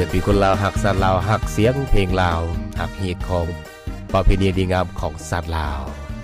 กิดเป็นคนลาวหักสัตว์ลาวหักเสียงเพลงลาวหักฮีตของประเพณีดีงามของสัตว์ลาว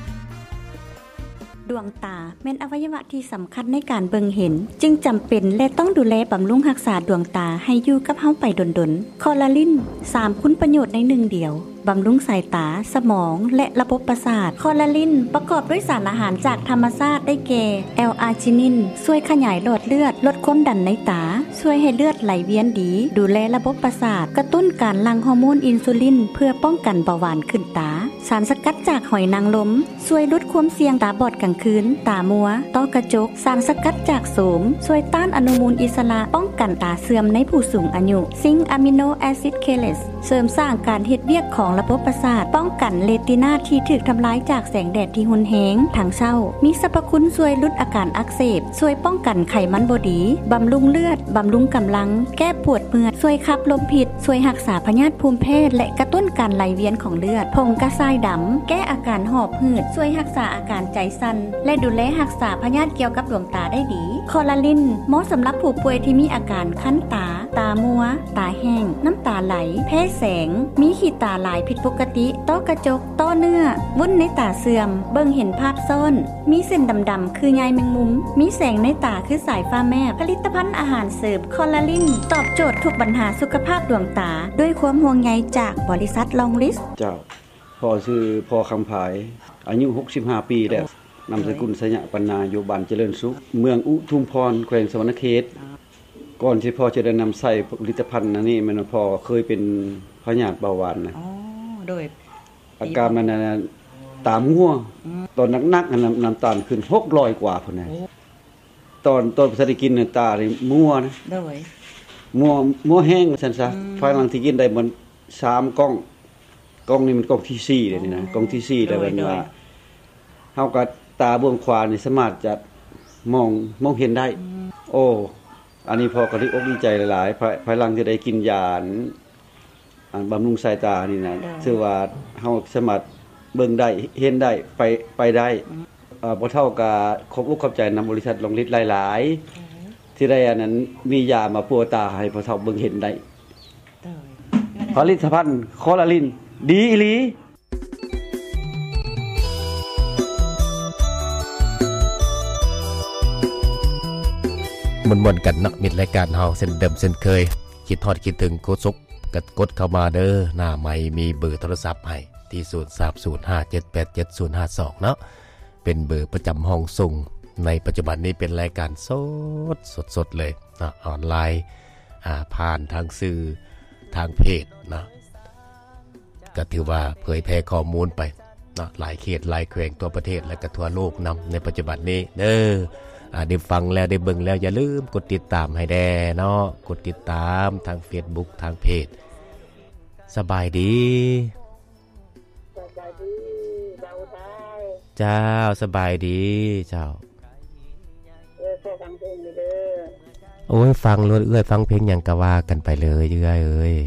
ดวงตาแม่นอวัยวะที่สำคัญในการเบิ่งเห็นจึงจำเป็นและต้องดูแลบำรุงรักษาดวงตาให้อยู่กับเฮาไปดนๆคอลลาลิน3คุณประโยชน์ใน1เดียวบำรุงสายตาสมองและระบบประสาทคอลลาลินประกอบด้วยสารอาหารจากธรรมชาติได้แก่แอลอาร์จินินช่วยขยายหลอดเลือดลดความดันในตาช่วยให้เลือดไหลเวียนดีดูแลระบบประสาทกระตุ้นการหลั่งฮอร์โมนอินซูลินเพื่อป้องกันเบาหวานขึ้นตาสารสกัดจากหอยนางรมช่วยลดความเสี่ยงตาบอดกลางคืนตามัวต้อกระจกสารสกัดจากโสมช่วยต้านอนุมูลอิสระป้องกันตาเสื่อมในผู้สูงอายุซิงค์อะมิโนแอซิดเคเลสเสริมสร้างการเฮ็ดเวียกของระบบประสาทป้องกันเรตินาที่ถูกทำลายจากแสงแดดที่รุนแรงทางเช้ามีสรรพคุณช่วยลดอาการอักเสบช่วยป้องกันไขมันบ่ดีบำรุงเลือดบำรุงกำลังแก้ปวดเมื่อยช่วยขับลมพิษช่วยรักษาพยาธิภูมิแพ้และกระตุ้นการไหลเวียนของเลือดผงกระชายดำแก้อาการหอบหืดช่วยรักษาอาการใจสั่นและดูแลรักษาพยาธิเกี่ยวกับดวงตาได้ดีคอลลาลินเหมาะสำหรับผู้ป่วยที่มีอาการคั้นตาตามัวตาแห้งน้ำตาไหลแพ้แสงมีขีดตาหลายผิดปกติต้อกระจกต้อเนื้อวุ้นในตาเสื่อมเบิ่งเห็นภาพซ้อนมีเส้นดำๆคือใยแมงมุมมีแสงในตาคือสายฟ้าแมบผลิตภัณฑ์อาหารเสริมคอลลาลินตอบโจทย์ทุกปัญหาสุขภาพดวงตาด้วยความห่วงใยจากบริษัทลองลิสเจ้าพ่อชื่อพ่อคำผายอายุ65ปีแล้วนามสกุลสยะปัญญาอยู่บ้านเจริญสุขเมืองอุทุมพรแขวงสวรรณเขตก่อนที่พ่อจะได้นำใส่ผลิตภัณฑ์นี้มันพ่อเคยเป็นพยาธิเบาหวานนะโดยอาการมันตามัวตอนนักๆน้ำตาลขึ้น600กว่าพุ่นน่ะตอนสิได้กินตานี่มัวนะโดยมัวแห้งซั่นซะภายหลังที่กินได้มัน3กล้องนี่มันกล้องที่4เลยนี่นะกล้องที่4แล้วเป็นว่าเฮาก็ตาเบื้องขวานี่สามารถจะมองเห็นได้โอ้อันนี้พอก็ได้อกดีใจหลายๆภายหลังที่ได้กินยาบำรุงสายตานี่นะถือว่าเฮาสามารถเบิ่งได้เห็นได้ไปได้บ่เท่ากับขอบอกขอบใจนำบริษัทลงฤทธิ์หลายๆที่ได้อันนั้นมียามาปัวตาให้พ่อเฒ่าเบิ่งเห็นได้ผลิตภัณฑ์คอลลาลินดีอีหลีมวนๆกันเนาะมิดรายการเฮาเส้นเดิมเส้นเคยคิดฮอดคิดถึงโคสุกกดเข้ามาเด้อหน้าไมค์มีเบอร์โทรศัพท์ให้ที่0305787052เนาะเป็นเบอร์ประจำห้องส่งในปัจจุบันนี้เป็นรายการสดเลยนะออนไลน์ผ่านทางสื่อทางเพจนะก็ถือว่าเผยแพร่ข้อมูลไปนะหลายเขตหลายแขวงทั่วประเทศและก็ทั่วโลกนำในปัจจุบันนี้เด้อได้ฟังแล้วได้เบิ่งแล้วอย่าลืมกดติดตามให้แด่เนาะกดติดตามทาง Facebook ทางเพจสบายดีเจ้าสบายดีเจ้าโอ้ยฟังรถเอื้อยฟังเพลงหยังก็ว่ากันไปเลยเอื้อยเอ้ย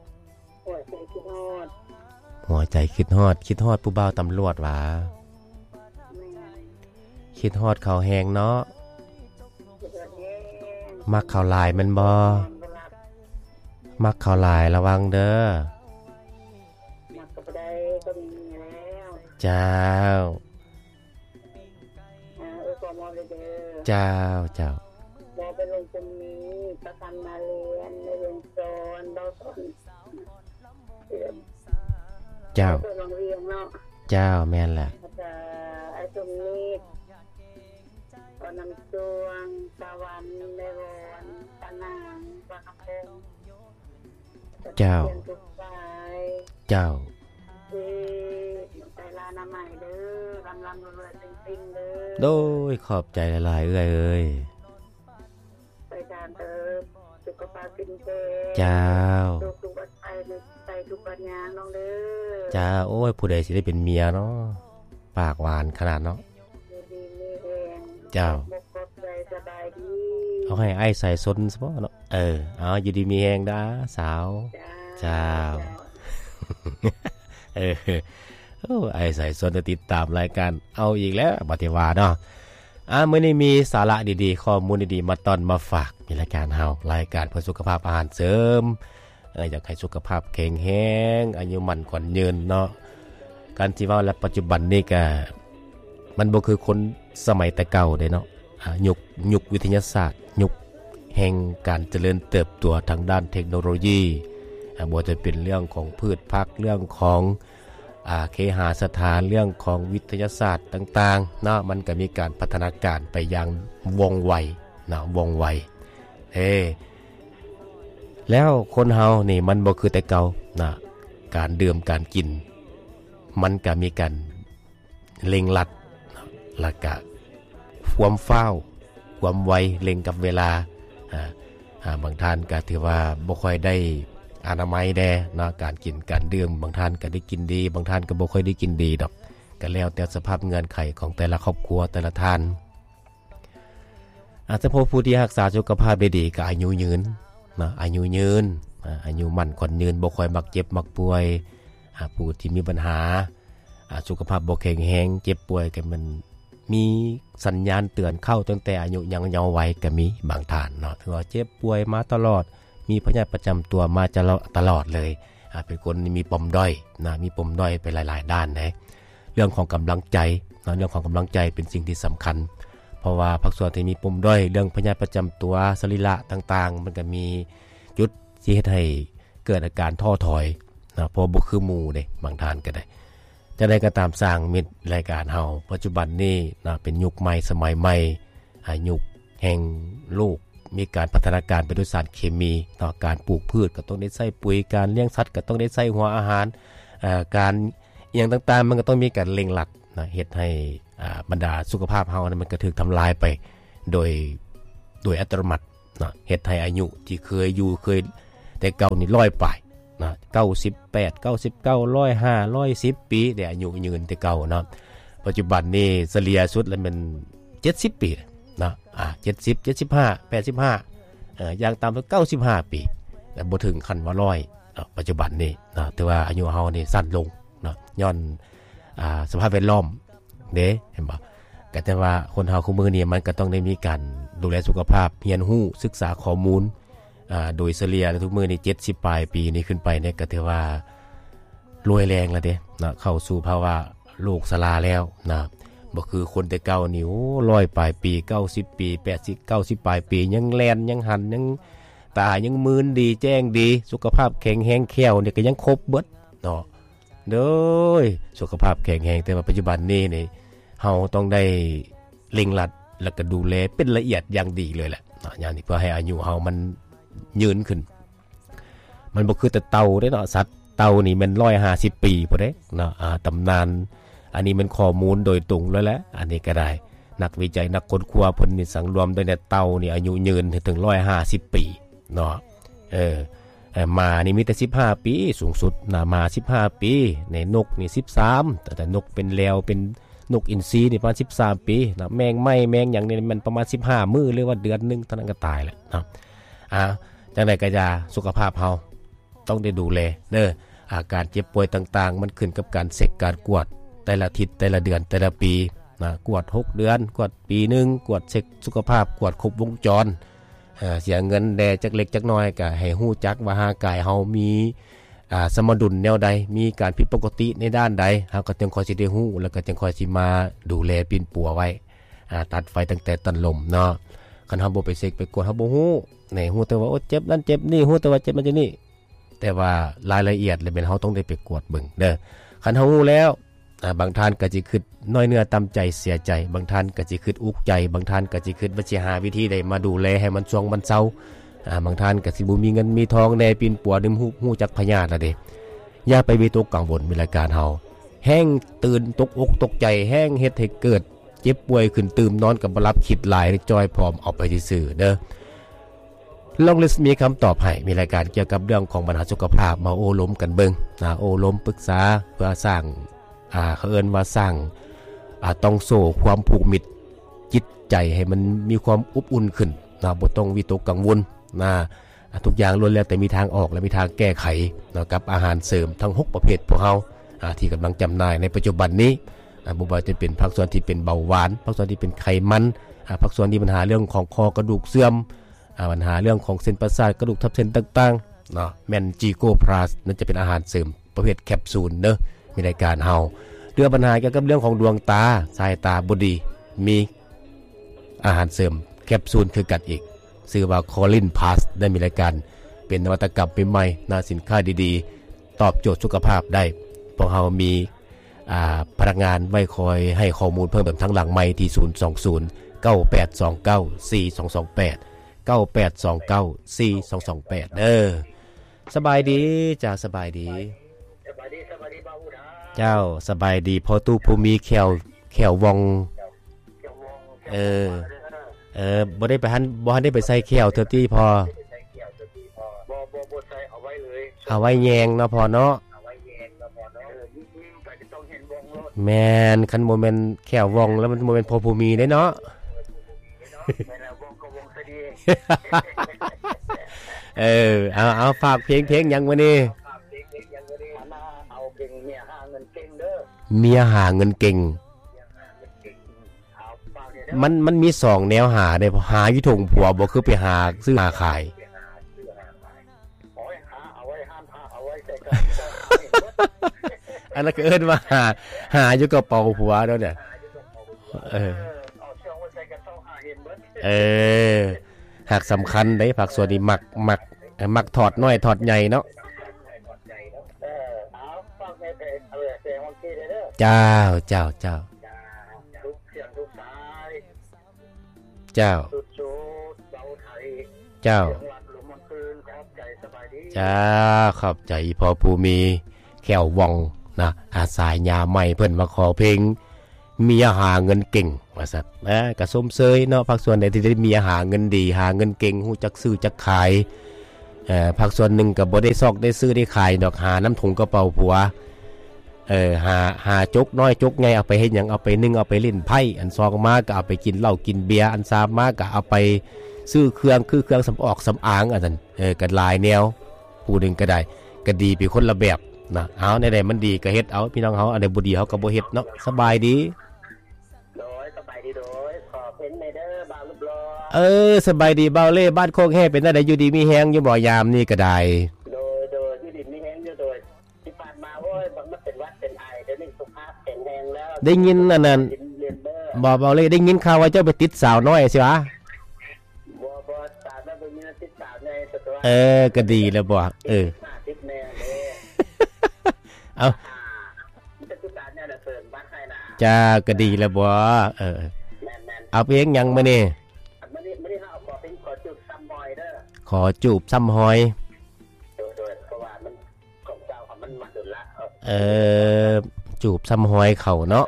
หัวใจคิดฮอดผู้บ่าวตำรวจหว่าคิดฮอดเขาแหงเนาะมักเขาลายมันบ่มักเขาลายระวังเด้อเจ้าเจ้าไปลงตรงนี้ประกันมาเรียนในเรียนโซนเราสอนเจ้าเจ้าแม่นแหละไอ้ตรงนี้ก็นำจวงตะวันในวันตะนางปลากระพงเจ้าไปลานาใหม่เด้อลำรวยๆติ้งๆเด้อโดยขอบใจหลายๆเอ้ยไปการสุขภาพเป็นเจ้เจ้าทุกวันไปทุกวันยางน้องเด้อจ้าโอ้ยผู้ใดสิได้เป็นเมียเนาะปากหวานขนาดเนาะเจ้าเอาให้ไอ้ใส่ซนซะบ่เนาะเอาอยู่ดีมีแฮงด้าสาวเจ้าไอ้ใส่ซนจะติดตามรายการเอาอีกแล้วบัดนี้ว่าเนาะมื้อนี้มีสาระดีๆข้อมูลดีๆมาตอนมาฝากมีรายการเฮารายการเพื่อสุขภาพอาหารเสริมอยากให้สุขภาพแข็งแรงอายุมั่นขวัญยืนเนาะการที่ว่าและปัจจุบันนี่ก็มันบ่คือคนสมัยแต่เก่าเด้เนาะยุควิทยาศาสตร์ยุคแห่งการเจริญเติบโตทางด้านเทคโนโลยีบ่จะเป็นเรื่องของพืชผักเรื่องของเคหสถานเรื่องของวิทยาศาสตร์ต่างๆเนาะมันก็มีการพัฒนาการไปอย่างว่องไวนะว่องไวแล้วคนเฮานี่มันบ่คือแต่เก่านะการดื่มการกินมันก็มีการเร่งรัดแล้วก็ความฟ้าวความไวเร่งกับเวลาบางท่านก็ถือว่าบ่ค่อยได้อนามัยแดนะการกินการดื่มบางท่านก็ได้กินดีบางท่านก็บ่ค่อยได้กินดีดอกก็แล้วแต่สภาพเงื่อนไขของแต่ละครอบครัวแต่ละท่านอาจจะพบผู้ที่รักษาสุขภาพได้ดีก็อายุยืนนะอายุยืนอายุมั่นขวัญยืนบ่ค่อยมักเจ็บมักป่วยผู้ที่มีปัญหาสุขภาพบ่แข็งแรงเจ็บป่วยก็มันมีสัญญาณเตือนเข้าตั้งแต่อายุยังเยาว์วัยก็มีบางท่านเนาะถือว่าเจ็บป่วยมาตลอดมีพยาธิประจำตัวมาตลอดเลยเป็นคนมีปมด้อยนะมีปมด้อยไปหลายๆด้านนะเรื่องของกำลังใจนะเรื่องของกำลังใจเป็นสิ่งที่สำคัญเพราะว่าภาคส่วนที่มีปมด้อยเรื่องพยาธิประจำตัวสรีระต่างๆมันก็มีจุดที่เฮ็ดให้เกิดอาการท้อถอยนะพอบ่คือหมู่เด้บางท่านก็ได้จะได้ก็ตามสร้างมิตรรายการเฮาปัจจุบันนี้นะเป็นยุคใหม่สมัยใหม่ยุคแห่งโลกมีการพัฒนาการไปด้วยสารเคมีต่อการปลูกพืชก็ต้องได้ใส่ปุ๋ยการเลี้ยงสัตว์ก็ต้องได้ใส่หัวอาหารการอย่างต่างๆมันก็ต้องมีการเร่งรัดนะเฮ็ดให้บรรดาสุขภาพเฮานั้นมันก็ถูกทำลายไปโดยอัตโนมัตินะเฮ็ดให้อายุที่เคยแต่เก่านี่100ปลายนะ98 99 105 110ปีได้อายุยืนแต่เก่าเนาะปัจจุบันนี่เฉลี่ยสุดแล้วมัน70ปีนะ70 75 85อย่างต่ำก็95ปีแต่บ่ถึงขั้นว่า100ปัจจุบันนี่นะแต่ว่าอายุเฮานี่สั้นลงนะย้อนสภาพแวดล้อมเด้เห็นบ่ก็แต่ว่าคนเฮาคุมื้อนี้มันก็ต้องได้มีการดูแลสุขภาพเรียนรู้ศึกษาข้อมูลโดยเฉลี่ยทุกมื้อนี้70ปลายปีนี้ขึ้นไปเนี่ยก็ถือว่ารวยแรงแล้วเด้นะเข้าสู่ภาวะโรคชราแล้วนะบ่คือคนแต่เก่านี่โอ้100ปลายปี90ปี80 90ปลายปียังแล่นยังหันยังตายังมืนดีแจ้งดีสุขภาพแข็งแรงแข็งนี่ก็ยังครบเบิดเนาะเด้อสุขภาพแข็งแรงแต่ว่าปัจจุบันนี้นี่เฮาต้องได้เร่งรัดแล้วก็ดูแลเป็นละเอียดอย่างดีเลยแหละเนาะอย่างนี้เพื่อให้อายุเฮามันยืนขึ้นมันบ่คือแต่เต่าเด้เนาะสัตว์เต่านี่มัน150ปีพุ่นเด้เนาะตำนานอันนี้มันข้อมูลโดยตรงแล้วแหละอันนี้ก็ได้นักวิจัยนักค้นคว้าเพิ่นนี่สังรวมด้วยเนี่ยเต่านี่อายุยืนถึง150ปีเนาะมานี่มีแต่15ปีสูงสุดนะมา15ปีในนกนี่13แต่นกเป็นแลวเป็นนกอินทรีนี่ประมาณ13ปีนะแมงไหมอย่างนี้มันประมาณ15มื้อหรือว่าเดือนนึงเท่านั้นก็ตายแล้วเนาะจังได๋ก็อย่าสุขภาพเฮาต้องได้ดูแลเด้ออาการเจ็บป่วยต่างๆมันขึ้นกับการเช็คการกวดแต่ละอาทิตย์แต่ละเดือนแต่ละปีนะกวด6เดือนกวดปีนึงกวดเช็คสุขภาพกวดครบวงจรเสียเงินแดจักเล็กจักน้อยก็ให้ฮู้จักว่าร่างกายเฮามีสมดุลแนวใดมีการผิดปกติในด้านใดเฮาก็จึงค่อยสิได้ฮู้แล้วก็จึงค่อยสิมาดูแลปิ่นปัวไว้ตัดไฟตั้งแต่ต้นลมเนาะคันเฮาบ่ไปเช็คไปกวดเฮาบ่ฮู้แหน่ฮู้แต่ว่าโอ้เจ็บนั่นเจ็บนี่ฮู้แต่ว่าเจ็บมันจะนี่แต่ว่ารายละเอียดเลยเป็นเฮาต้องได้ไปกวดเบิ่งเด้อคันเฮาฮู้แล้วบางท่านก็สิคิดน้อยเนื้อต่ำใจเสียใจบางท่านก็สิคิดอุกใจบางท่านก็สิคิดว่าสิหาวิธีใดมาดูแลให้มันช่วงมันเซาบางท่านก็สิบ่มีเงินมีทองแน่ปิ่นปัวดึมฮู้จักพยาธิล่ะเด้อย่าไปวิตกกังวลในรายการเฮาแห้งตื่นตกอกตกใจแห้งเฮ็ดให้เกิดเจ็บป่วยขึ้นตื่มนอนกับบ่รับคิดหลายจอยพร้อมเอาไปซื่อๆเด้อลองลิสมีคำตอบให้มีรายการเกี่ยวกับเรื่องของปัญหาสุขภาพมาโอ้ล้มกันเบิ่งโอ้ล้มปรึกษาเพื่อสร้างเขาเอิ้นว่าสร้างต้องโซ่ความผูกมิตรจิตใจให้มันมีความอบอุ่นขึ้นบ่ต้องวิตกกังวลทุกอย่างล้วนแล้วแต่มีทางออกและมีทางแก้ไขกับอาหารเสริมทั้ง6ประเภทพวกเฮาที่กำลังจำหน่ายในปัจจุบันนี้บ่ว่าจะเป็นภาคส่วนที่เป็นเบาหวานภาคส่วนที่เป็นไขมันภาคส่วนที่ปัญหาเรื่องของคอกระดูกเสื่อมปัญหาเรื่องของเส้นประสาทกระดูกทับเส้นต่างเนาะแม่นจีโก้พลัสนั่นจะเป็นอาหารเสริมประเภทแคปซูลเด้อมีรายการเฮาเรื่องปัญหาเกี่ยวกับเรื่องของดวงตาสายตาบ่ดีมีอาหารเสริมแคปซูลคือกันอีกชื่อว่าคอลินพลัสได้มีรายการเป็นนวัตกรรมใหม่ๆน่าสินค้าดีๆตอบโจทย์สุขภาพได้พวกเฮามีพนักงานไว้คอยให้ข้อมูลเพิ่มเติมทั้งหลังไมค์ที่020 9829 4228 9829 4228สบายดีจ้าสบายดีบ่าวอุดาเจ้าสบายดีพอตู้ผู้มีแขววองบ่ได้ไปบ่ได้ไปใส่แขวเท่าที่พอบ่ใส่เอาไว้เลยเอาไว้แยงเนาะพอเนาะแม่นคันบ่แม่นแขววองแล้วมันบ่แม่นพอผู้มีได้เนาะเอาฝากเพลงยังวะนี่เอาเพลงเมียหาเงินเก่งเด้อเมียหาเงินเก่งมันมี2แนวหาได้หาอยู่ทงผัวบ่คือไปหาซื้อหาขายอันนั้นก็เอิ้นว่าหาอยู่กระเป๋าผัวเด้อเนี่ยหักสำคัญได้ผักส่วนนี้มักถอดน้อยถอดใหญ่เนาะเจ้าเจ้าเจ้าเจ้าเจ้าจ้าขอบใจพอผู้มีแขวว่องนะอาสายยาใหม่เพิ่นมาขอเพลงมีหาเงินเก่งว่าซั่นก็สมเสยเนาะภาคส่วนใดที่ได้มีหาเงินดีหาเงินเก่งฮู้จักซื้อจักขายภาคส่วนหนึงก็บ่ได้ซอกได้ซื้อได้ขายดอกหาน้ำถุงกระเป๋าผัวหาจกน้อยจกใหญ่เอาไปเฮ็ดหยังเอาไปนึ่งเอาไปเล่นไพ่อันซองมาก็เอาไปกินเหล้ากินเบียร์อันซามมาก็เอาไปซื้อเครื่องสำออกสำอางอันนั้นก็หลายแนวผู้นึงก็ได้ก็ดีไปคนละแบบนะเอาในใดมันดีก็เฮ็ดเอาพี่น้องเฮาอันใดบ่ดีเฮาก็บ่เฮ็ดเนาะสบายดีสบายดีขอเพิ่นในเด้อบ่าวรูปหล่อสบายดีบ่าวเล่บ้านโคกแห่เป็นจังได๋อยู่ดีมีแฮงอยู่บ่ยามนี่ก็ได้โดยอยู่ดีมีแฮงอยู่โดยที่ผ่านมาโอ้ยมันเป็นวัดเป็นไอเดี๋ยวนี้สุขภาพแข็งแรงแล้วได้ยินอันนั้นบ่าวเล่ได้ยินข่าวว่าเจ้าไปติดสาวน้อยสิวะบ่สาวนั้นบ่มีติดสาวในตัวก็ดีแล้วบ่เอาจ้าก็ดีแล้วบ่เอาเพลงยังมื้อนี้เฮาขอเพลงขอจูบซ้ำหอยเด้อขอจูบซ้ำหอยโดยเพราะว่ามันของเจ้ามันมาดุละจูบซ้ำหอยเข้าเนาะ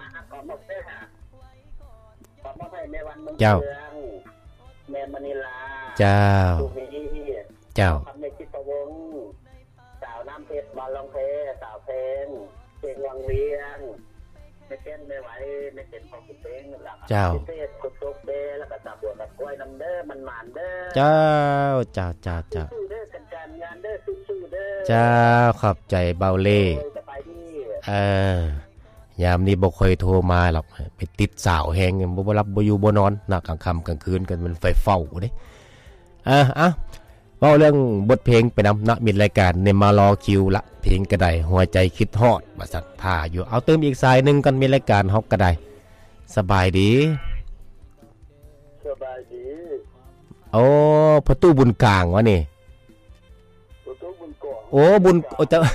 เจ้าแม่มณีลาเจ้าเจ้าสาวน้ำเพชรบอลลงเพสาวเพนเสียงวังเวียงไม่เต้นไม่ไหวไม่เต้นของคุณเพลงเจ้าเทศกุศลเด้แล้วก็ตาบัวตะกล้วยน้ำเด้อมันหมานเด้อเจ้าสู้เด้อกันงานเด้อสู้เด้อเจ้าขอบใจเบาเล่ยามนี้บ่ค่อยโทรมาหรอกไปติดสาวแฮงบ่รับบ่อยู่บ่นอนนะกลางค่ำกลางคืนกันมันไฟเฝ้าเด้เว้าเรื่องบทเพลงไปนำนะมีรายการในมารอคิวละเพลงก็ได้หัวใจคิดฮอดว่าซั่นท่าอยู่เอาเติมอีกสายนึงกันมีรายการฮอกก็ได้สบายดีโอ้พ่อตู้บุญกลางวะนี่พ่อตู้บุญกองโอ้บุญโอ้จะ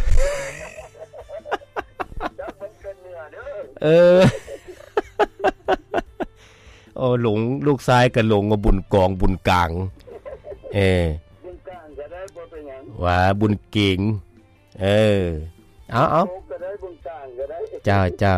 โอ้หลงลูกชายก็หลงว่าบุญกองบุญกลางบุญกลางก็ได้บ่เป็นหยังว่าบุญเก่งเอาก็ได้บุญกลางก็ได้เจ้า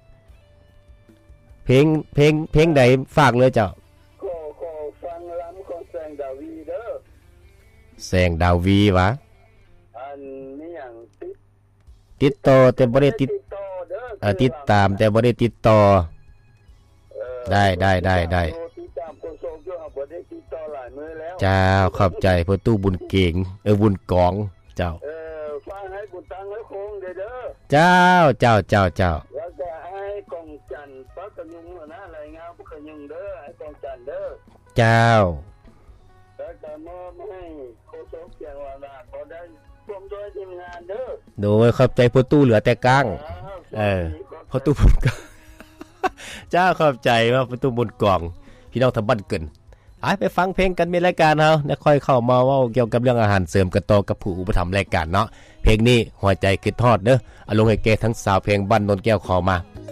เพลงใดฝากเลยเจ้าขอฟังลำของแสงดาวีเด้อแสงดาวีวะอันนี้หยังติดต่อแต่บ่ได้ติดติดตามแต่บ่ได้ติดต่อได้ติดตามคนโซกอยู่บ่ได้ติดต่อหลายมื้อแล้วเจ้าขอบใจพ่อตู้บุญเก่งบุญกองเจ้าฟังให้บุญตังแล้วคงเด้อเจ้าแล้วก็ให้กองจันทร์ปักกะยุงนะรายงานปักกะยุงเด้อให้กองจันทร์เด้อเจ้าแล้วก็มอบให้โคโซเสียงว่าบ่ได้ร่วมด้วยทีมงานเด้อโดยขอบใจพ่อตู้เหลือแต่ก้างพ่อตู้บุญกองจ้าขอบใจว่าพ่อตู้บุญกองพี่น้องทางบ้านเกินไปฟังเพลงกันมีรายการเฮาแล้วค่อยเข้ามาเว้าเกี่ยวกับเรื่องอาหารเสริมกันต่อกับผู้อุปถัมภ์รายการเนาะเพลงนี้หัวใจคิดทอดเด้อเอาลงให้แก่ทั้งสาวเพลงบ้านนนแก้วขอมา